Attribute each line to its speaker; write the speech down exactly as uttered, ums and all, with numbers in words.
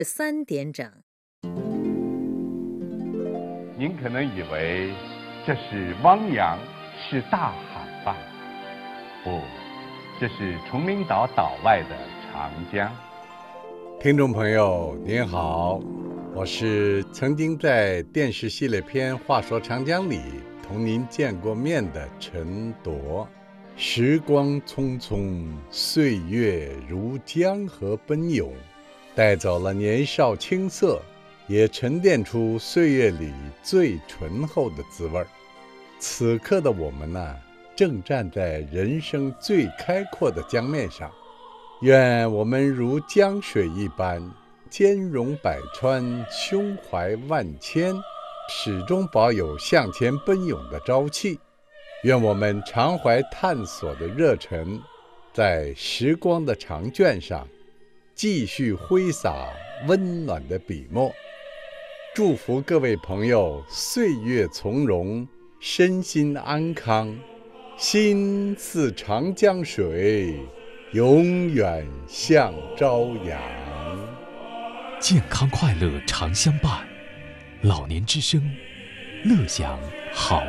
Speaker 1: 三点整。
Speaker 2: 您可能以为这是汪洋，是大海吧？不，这是崇明岛岛外的长江。
Speaker 3: 听众朋友您好，我是曾经在电视系列片《话说长江》里同您见过面的陈铎。时光匆匆，岁月如江河奔涌，带走了年少青涩，也沉淀出岁月里最醇厚的滋味。此刻的我们呢，正站在人生最开阔的江面上，愿我们如江水一般，兼容百川，胸怀万千，始终保有向前奔涌的朝气。愿我们常怀探索的热忱，在时光的长卷上继续挥洒温暖的笔墨。祝福各位朋友岁月从容，身心安康，心似长江水，永远向朝阳。
Speaker 4: 健康快乐常相伴，老年之声，乐享好